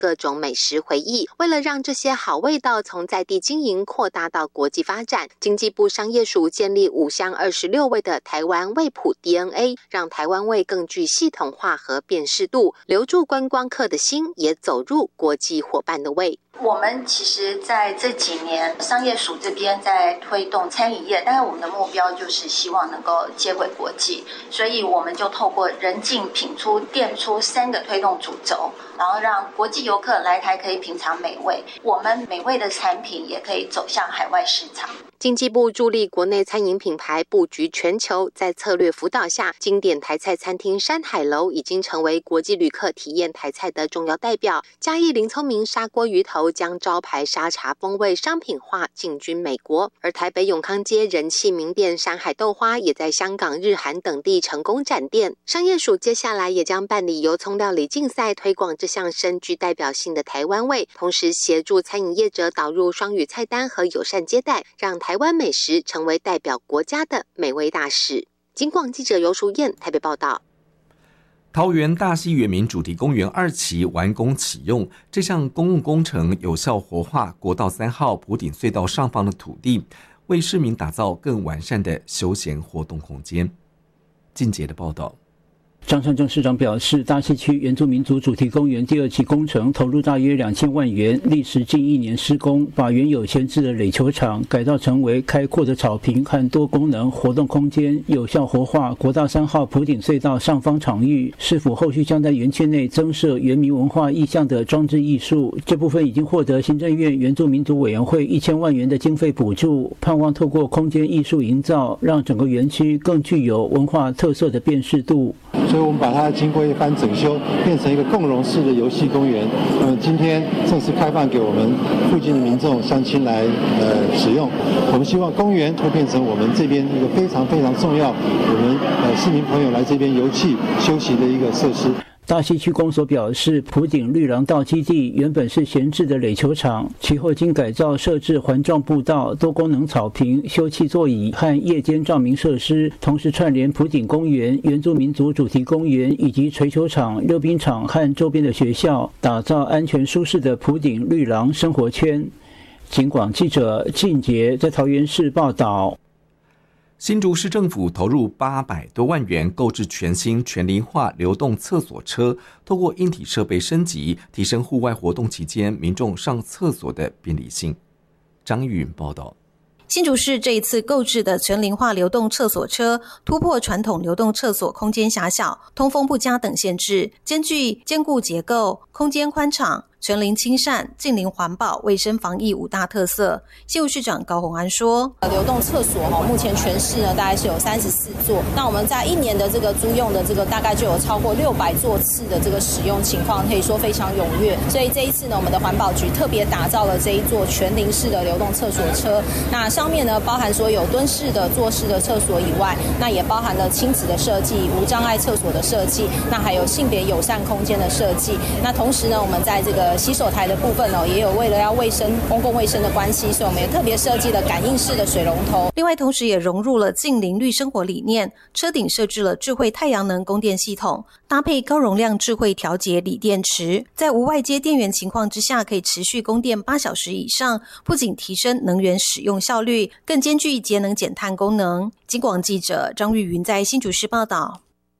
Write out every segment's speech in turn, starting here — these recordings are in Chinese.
各种美食回忆。为了让这些好味道从在地经营扩大到国际发展，经济部商业署建立5项26味的台湾味谱 DNA， 让台湾味更具系统化和辨识度，留住观光客的心，也走入国际伙伴的胃。 我们其实在这几年商业署这边在推动餐饮业，但是我们的目标就是希望能够接轨国际，所以我们就透过人进品出店出3个推动主轴，然后让国际游客来台可以品尝美味，我们美味的产品也可以走向海外市场。 经济部助力国内餐饮品牌布局全球，在策略辅导下，经典台菜餐厅山海楼已经成为国际旅客体验台菜的重要代表。嘉义林聪明砂锅鱼头将招牌沙茶风味商品化进军美国，而台北永康街人气名店山海豆花也在香港、日韩等地成功展店。商业署接下来也将办理油葱料理竞赛，推广这项深具代表性的台湾味，同时协助餐饮业者导入双语菜单和友善接待，让台湾美食成为代表国家的美味大使。警广记者游淑燕台北报道。 桃园大溪原民主题公园2期完工启用，这项公共工程有效活化国道3号埔顶隧道上方的土地，为市民打造更完善的休闲活动空间。进阶的报道。 张善政市长表示，大溪区原住民族主题公园第2期工程投入大约2000万元，历时近1年施工，把原有闲置的垒球场改造成为开阔的草坪和多功能活动空间，有效活化国道3号埔顶隧道上方场域。市府后续将在园区内增设原民文化意象的装置艺术，这部分已经获得行政院原住民族委员会1000万元的经费补助，盼望透过空间艺术营造，让整个园区更具有文化特色的辨识度。 所以我们把它经过一番整修，变成一个共融式的游戏公园。今天正式开放给我们附近的民众乡亲来使用。我们希望公园会变成我们这边一个非常非常重要，我们市民朋友来这边游憩休息的一个设施。 大溪区公所表示，埔顶绿廊道基地原本是闲置的垒球场，其后经改造设置环状步道、多功能草坪、休憩座椅和夜间照明设施，同时串联埔顶公园、原住民族主题公园以及槌球场、溜冰场和周边的学校，打造安全舒适的埔顶绿廊生活圈。警广记者靳杰在桃园市报道。 新竹市政府投入800多万元购置全新全龄化流动厕所车，透过硬体设备升级，提升户外活动期间民众上厕所的便利性。张玉云报道。 新竹市这一次购置的全龄化流动厕所车，突破传统流动厕所空间狭小、通风不佳等限制，兼具坚固结构、空间宽敞、全龄亲善、近邻环保、卫生防疫5大特色。新竹市长高虹安说， 流动厕所目前全市呢大概是有34座，那我们在1年的这个租用的这个大概就有超过600座次的这个使用情况，可以说非常踊跃。所以这一次呢，我们的环保局特别打造了这一座全龄式的流动厕所车，那上面呢包含说有蹲式的、坐式的厕所以外，那也包含了亲子的设计、无障碍厕所的设计，那还有性别友善空间的设计。那同时呢，我们在这个洗手台的部分也有为了要卫生、公共卫生的关系，所以我们也特别设计了感应式的水龙头。 另外，同时也融入了近邻绿生活理念，车顶设置了智慧太阳能供电系统，搭配高容量智慧调节锂电池，在无外接电源情况之下，可以持续供电8小时以上，不仅提升能源使用效率，更兼具节能减碳功能。警广记者张玉云在新竹市报道。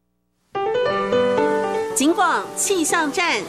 警广气象站。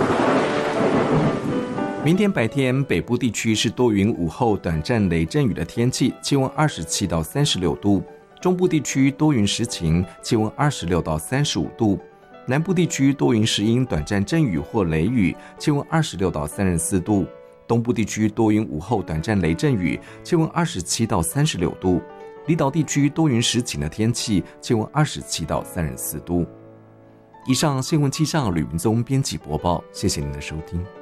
明天白天北部地区是多云午后短暂雷阵雨的天气，气温27到36度；中部地区多云时晴，气温26到35度；南部地区多云时阴短暂阵雨或雷雨，气温26到34度；东部地区多云午后短暂雷阵雨，气温27到36度；离岛地区多云时晴的天气，气温27到34度。以上新闻气象吕文宗编辑播报，谢谢您的收听。